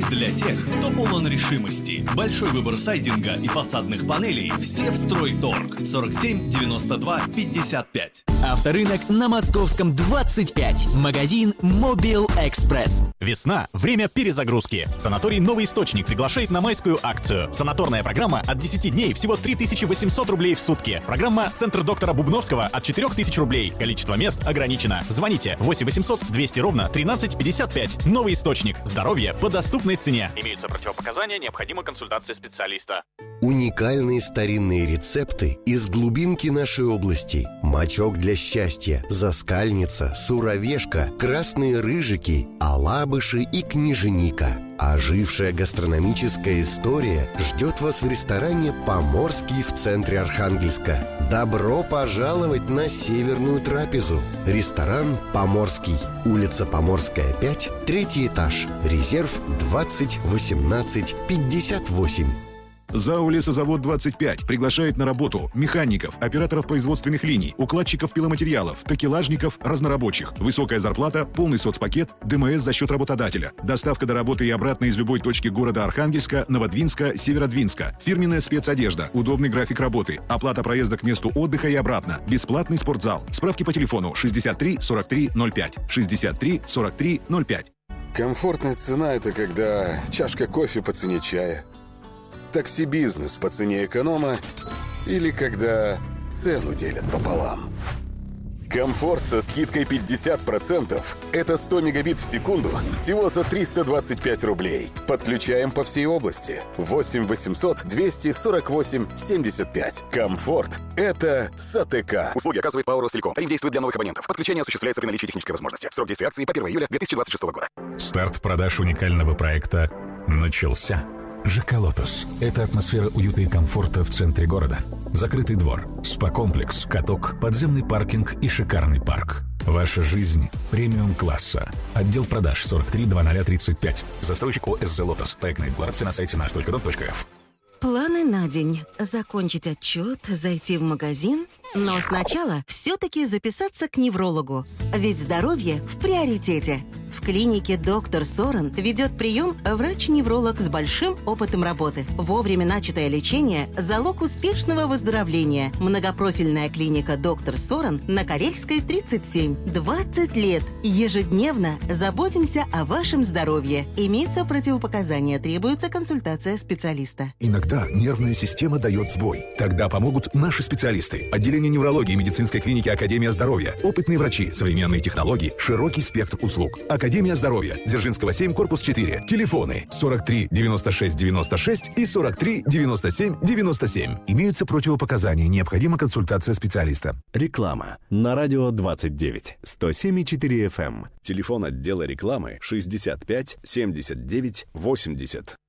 для тех, кто полон решимости. Большой выбор сайдинга и фасадных панелей – все в Стройторг. 47 92 55. Авторынок на Московском 25. Магазин Мобил Экспресс. Весна – время перезагрузки. Санаторий «Новый источник» приглашает на майскую акцию. Санаторная программа от 10 дней всего 3800 рублей в сутки. Программа «Центр доктора Бубновского» от 4000 рублей. Количество мест ограничено. Звоните 8 800 200 ровно 13 55. «Новый источник». Здоровье по доступной цене. Имеются противопоказания, необходима консультация специалиста. Уникальные старинные рецепты из глубинки нашей области. Мочок для счастья, заскальница, суровешка, красные рыжики, алабыши и княженика. Ожившая гастрономическая история ждет вас в ресторане «Поморский» в центре Архангельска. Добро пожаловать на северную трапезу. Ресторан «Поморский». Улица Поморская, 5, 3 этаж. Резерв 20 18 58. ЗАО «Лесозавод 25» приглашает на работу механиков, операторов производственных линий, укладчиков пиломатериалов, такелажников, разнорабочих. Высокая зарплата, полный соцпакет, ДМС за счет работодателя. Доставка до работы и обратно из любой точки города Архангельска, Новодвинска, Северодвинска. Фирменная спецодежда, удобный график работы, оплата проезда к месту отдыха и обратно. Бесплатный спортзал. Справки по телефону 63 43 05. 63 43 05. Комфортная цена – это когда чашка кофе по цене чая, такси-бизнес по цене эконома или когда цену делят пополам. Комфорт со скидкой 50% – это 100 мегабит в секунду всего за 325 рублей. Подключаем по всей области. 8 800 248 75. Комфорт – это САТК. Услуги оказывает ПАО «Ростелеком». Тариф действует для новых абонентов. Подключение осуществляется при наличии технической возможности. Срок действия акции по 1 июля 2026 года. Старт продаж уникального проекта начался. ЖК «Лотос» — это атмосфера уюта и комфорта в центре города. Закрытый двор, спа-комплекс, каток, подземный паркинг и шикарный парк. Ваша жизнь премиум-класса. Отдел продаж 430035. Застройщик ОСЗ «Лотос». Проектная декларация на сайте nаш.дом.рф. Планы на день. Закончить отчет, зайти в магазин. Но сначала все-таки записаться к неврологу. Ведь здоровье в приоритете. В клинике «Доктор Соран» ведет прием врач-невролог с большим опытом работы. Вовремя начатое лечение – залог успешного выздоровления. Многопрофильная клиника «Доктор Соран» на Карельской, 37. 20 лет. Ежедневно заботимся о вашем здоровье. Имеются противопоказания, требуется консультация специалиста. Иногда нервная система дает сбой. Тогда помогут наши специалисты. Отделение неврологии медицинской клиники «Академия здоровья». Опытные врачи, современные технологии, широкий спектр услуг. Академия здоровья. Дзержинского 7, корпус 4. Телефоны 43 96 96 и 43 97 97. Имеются противопоказания. Необходима консультация специалиста. Реклама. На радио 29. 107,4 FM. Телефон отдела рекламы 65 79 80.